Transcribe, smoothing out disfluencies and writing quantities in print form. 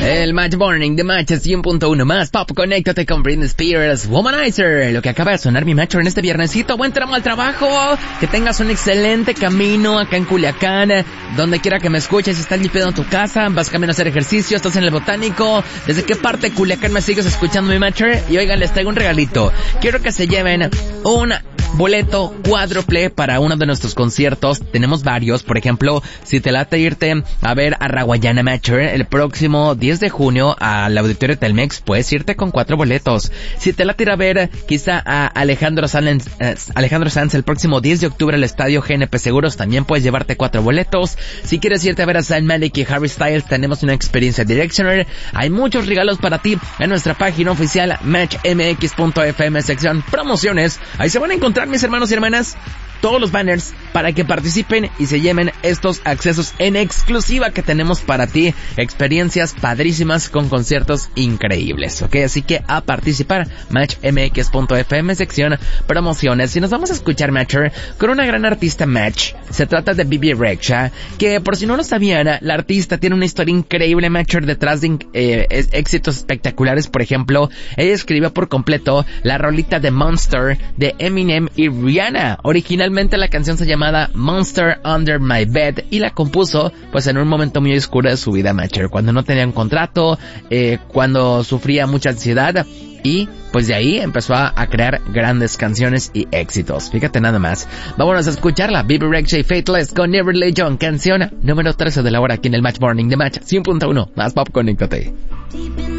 El Match Morning de Match 100.1 más Pop. Conéctate con Britney Spears, Womanizer. Lo que acaba de sonar mi macho en este viernesito. Buen tramo al trabajo. Que tengas un excelente camino acá en Culiacán. Donde quiera que me escuches, si estás limpiando tu casa, vas camino a hacer ejercicio, estás en el Botánico. ¿Desde qué parte de Culiacán me sigues escuchando mi macho? Y oigan, les traigo un regalito. Quiero que se lleven un boleto cuádruple para uno de nuestros conciertos. Tenemos varios. Por ejemplo, si te late irte a ver a Raguayana Matcher el próximo 10 de junio al Auditorio Telmex, puedes irte con 4 boletos. Si te late ir a ver quizá a Alejandro Sanz el próximo 10 de octubre al Estadio GNP Seguros, también puedes llevarte 4 boletos. Si quieres irte a ver a Zayn Malik y Harry Styles, tenemos una experiencia Directioner. Hay muchos regalos para ti en nuestra página oficial matchmx.fm, sección promociones. Ahí se van a encontrar, mis hermanos y hermanas, todos los banners para que participen y se lleven estos accesos en exclusiva que tenemos para ti. Experiencias padrísimas con conciertos increíbles, ¿ok? Así que a participar, matchmx.fm, sección promociones. Y nos vamos a escuchar, Matcher, con una gran artista, Match. Se trata de Bebe Rexha, que por si no lo sabían, la artista tiene una historia increíble, Matcher, detrás de éxitos espectaculares. Por ejemplo, ella escribió por completo la rolita de Monster de Eminem y Rihanna. Originalmente la canción se llamaba Monster Under My Bed y la compuso pues en un momento muy oscuro de su vida, Matcher, cuando no tenía un contrato, cuando sufría mucha ansiedad, y pues de ahí empezó a crear grandes canciones y éxitos. Fíjate nada más. Vámonos a escucharla. Bebe Rexha y Faithless con Never Let John, canción número 13 de la hora aquí en el Match Morning de Match 100.1 más Pop. Conéctate.